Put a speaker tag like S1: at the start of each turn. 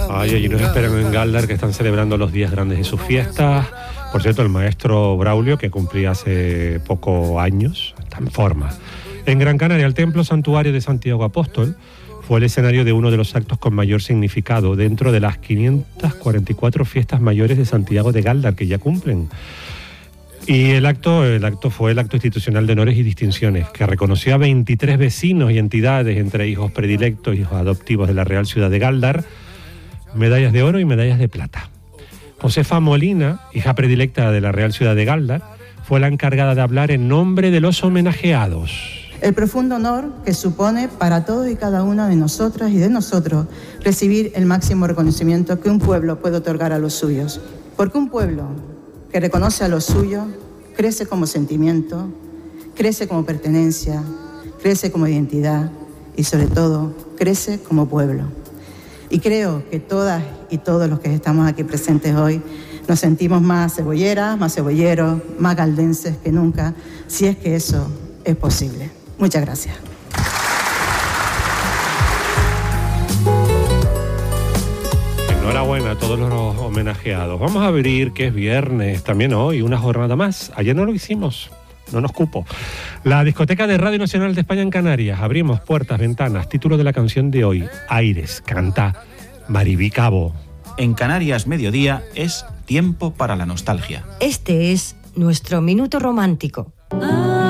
S1: Ay, allí nos esperan en Galdar, que están celebrando los días grandes de sus fiestas. Por cierto, el maestro Braulio, que cumplía hace pocos años, está en forma. En Gran Canaria, el Templo Santuario de Santiago Apóstol fue el escenario de uno de los actos con mayor significado dentro de las 544 fiestas mayores de Santiago de Galdar, que ya cumplen. Y el acto fue el acto institucional de honores y distinciones, que reconoció a 23 vecinos y entidades, entre hijos predilectos y hijos adoptivos de la Real Ciudad de Galdar, medallas de oro y medallas de plata. Josefa Molina, hija predilecta de la Real Ciudad de Galdar, fue la encargada de hablar en nombre de los homenajeados.
S2: El profundo honor que supone para todos y cada una de nosotras y de nosotros recibir el máximo reconocimiento que un pueblo puede otorgar a los suyos. Porque un pueblo que reconoce a los suyos crece como sentimiento, crece como pertenencia, crece como identidad y sobre todo crece como pueblo. Y creo que todas y todos los que estamos aquí presentes hoy nos sentimos más cebolleras, más cebolleros, más galdenses que nunca, si es que eso es posible. Muchas gracias.
S1: Enhorabuena a todos los homenajeados. Vamos a abrir, que es viernes, también hoy, una jornada más. Ayer no lo hicimos, no nos cupo. La discoteca de Radio Nacional de España en Canarias. Abrimos puertas, ventanas. Título de la canción de hoy, Aires. Canta Maribí Cabo.
S3: En Canarias Mediodía es tiempo para la nostalgia.
S4: Este es nuestro minuto romántico.